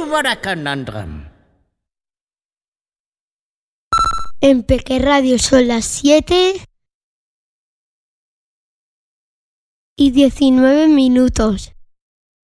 vara canandram. En Peque Radio son las 7:19.